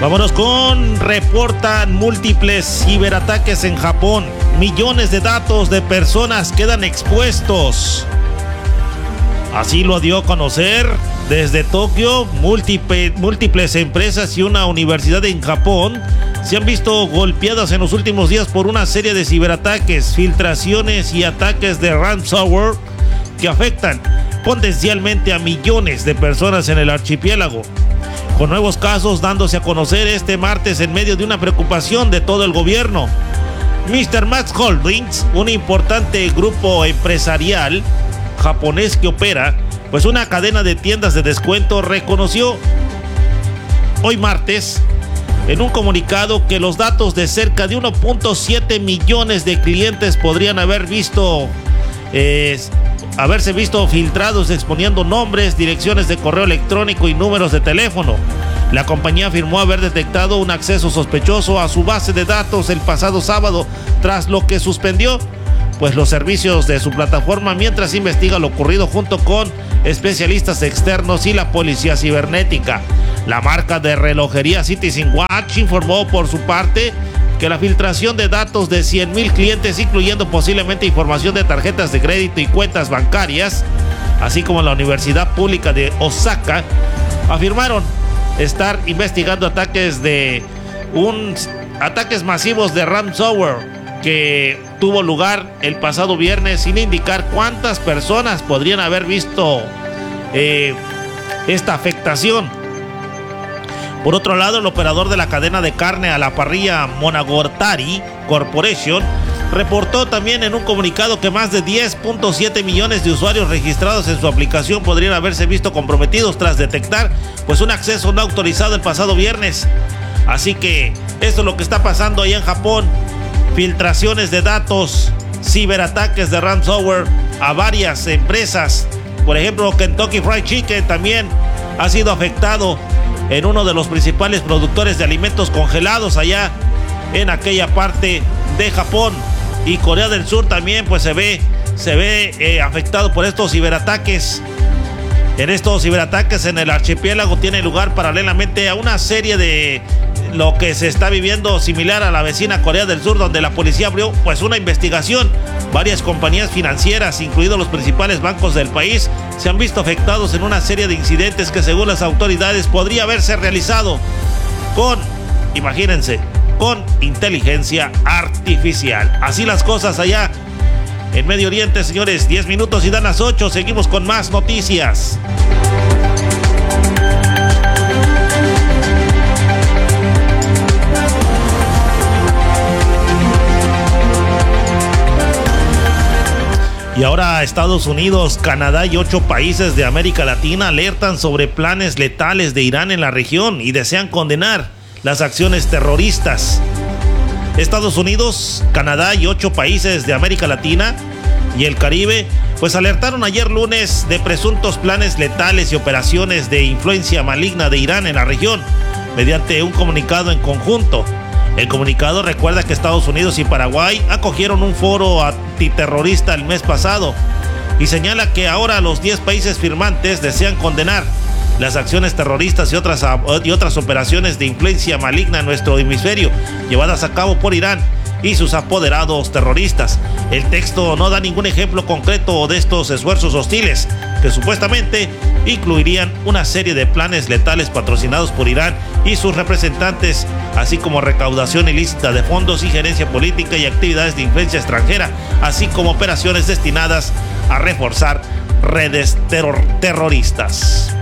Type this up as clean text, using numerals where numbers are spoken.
Vámonos con reportan múltiples ciberataques en Japón. Millones de datos de personas quedan expuestos. Así lo dio a conocer desde Tokio. Múltiples empresas y una universidad en Japón se han visto golpeadas en los últimos días por una serie de ciberataques, filtraciones y ataques de ransomware que afectan potencialmente a millones de personas en el archipiélago, con nuevos casos dándose a conocer este martes en medio de una preocupación de todo el gobierno. Mr. Max Holdings, un importante grupo empresarial japonés que opera pues una cadena de tiendas de descuento, reconoció hoy martes en un comunicado que los datos de cerca de 1.7 millones de clientes podrían haberse visto filtrados exponiendo nombres, direcciones de correo electrónico y números de teléfono. La compañía afirmó haber detectado un acceso sospechoso a su base de datos el pasado sábado, tras lo que suspendió pues los servicios de su plataforma mientras investiga lo ocurrido junto con especialistas externos y la policía cibernética. La marca de relojería Citizen Watch informó por su parte que la filtración de datos de 100,000 clientes, incluyendo posiblemente información de tarjetas de crédito y cuentas bancarias, así como la Universidad Pública de Osaka, afirmaron estar investigando ataques masivos de ransomware que tuvo lugar el pasado viernes, sin indicar cuántas personas podrían haber visto esta afectación. Por otro lado, el operador de la cadena de carne a la parrilla Monogatari Corporation reportó también en un comunicado que más de 10.7 millones de usuarios registrados en su aplicación podrían haberse visto comprometidos tras detectar pues un acceso no autorizado el pasado viernes. Así que esto es lo que está pasando allá en Japón: filtraciones de datos, ciberataques de ransomware a varias empresas. Por ejemplo, Kentucky Fried Chicken también ha sido afectado, en uno de los principales productores de alimentos congelados allá en aquella parte de Japón. Y Corea del Sur también pues se ve afectado por estos ciberataques. En estos ciberataques en el archipiélago tiene lugar paralelamente a una serie de lo que se está viviendo similar a la vecina Corea del Sur, donde la policía abrió pues una investigación. Varias compañías financieras, incluidos los principales bancos del país, se han visto afectados en una serie de incidentes que, según las autoridades, podría haberse realizado con inteligencia artificial. Así las cosas allá en Medio Oriente, señores. 10 minutos y dan las 8. Seguimos con más noticias. Y ahora Estados Unidos, Canadá y 8 países de América Latina alertan sobre planes letales de Irán en la región y desean condenar las acciones terroristas. Estados Unidos, Canadá y 8 países de América Latina y el Caribe pues alertaron ayer lunes de presuntos planes letales y operaciones de influencia maligna de Irán en la región mediante un comunicado en conjunto. El comunicado recuerda que Estados Unidos y Paraguay acogieron un foro antiterrorista el mes pasado y señala que ahora los 10 países firmantes desean condenar las acciones terroristas y otras operaciones de influencia maligna en nuestro hemisferio llevadas a cabo por Irán y sus apoderados terroristas. El texto no da ningún ejemplo concreto de estos esfuerzos hostiles, que supuestamente incluirían una serie de planes letales patrocinados por Irán y sus representantes, así como recaudación ilícita de fondos, injerencia política y actividades de influencia extranjera, así como operaciones destinadas a reforzar redes terroristas.